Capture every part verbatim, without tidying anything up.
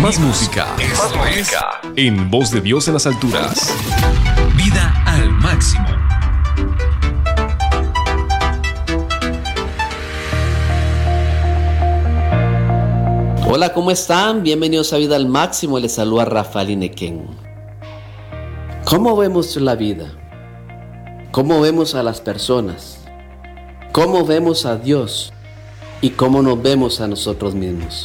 Más música. Esto es En Voz de Dios en las Alturas. Vida al máximo. Hola, ¿cómo están? Bienvenidos a Vida al Máximo. Les saluda Rafael Inequén. ¿Cómo vemos la vida? ¿Cómo vemos a las personas? ¿Cómo vemos a Dios? ¿Y cómo nos vemos a nosotros mismos?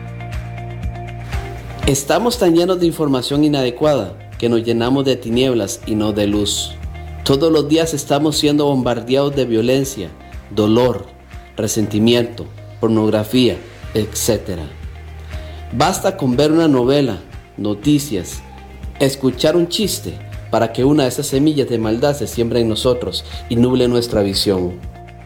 Estamos tan llenos de información inadecuada que nos llenamos de tinieblas y no de luz. Todos los días estamos siendo bombardeados de violencia, dolor, resentimiento, pornografía, etcétera. Basta con ver una novela, noticias, escuchar un chiste para que una de esas semillas de maldad se siembre en nosotros y nuble nuestra visión.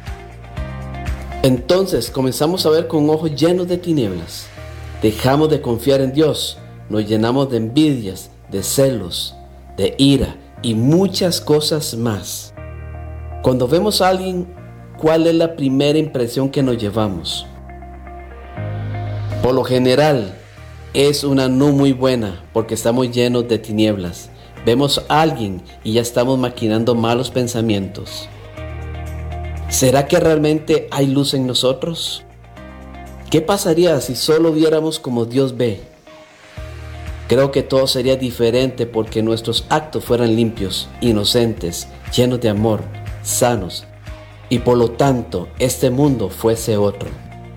Entonces comenzamos a ver con ojos llenos de tinieblas. Dejamos de confiar en Dios, nos llenamos de envidias, de celos, de ira y muchas cosas más. Cuando vemos a alguien, ¿cuál es la primera impresión que nos llevamos? Por lo general, es una no muy buena porque estamos llenos de tinieblas. Vemos a alguien y ya estamos maquinando malos pensamientos. ¿Será que realmente hay luz en nosotros? ¿Qué pasaría si solo viéramos como Dios ve? Creo que todo sería diferente porque nuestros actos fueran limpios, inocentes, llenos de amor, sanos, y por lo tanto este mundo fuese otro.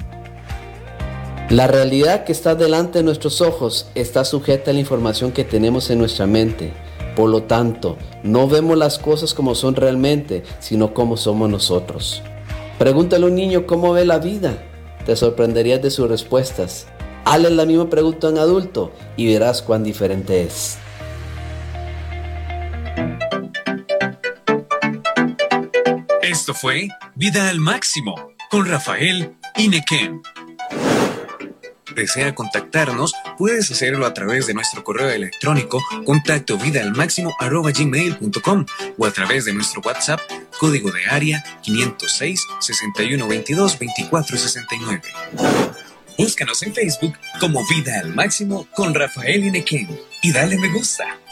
La realidad que está delante de nuestros ojos está sujeta a la información que tenemos en nuestra mente. Por lo tanto, no vemos las cosas como son realmente, sino como somos nosotros. Pregúntale a un niño cómo ve la vida. Te sorprenderías de sus respuestas. Hazle la misma pregunta a un adulto y verás cuán diferente es. Esto fue Vida al Máximo con Rafael Inequén. ¿Desea contactarnos? Puedes hacerlo a través de nuestro correo electrónico contacto vida al máximo arroba gmail punto com o a través de nuestro WhatsApp código de área quinientos seis, sesenta y uno veintidós, veinticuatro sesenta y nueve. Búscanos en Facebook como Vida al Máximo con Rafael Inequén y dale me gusta.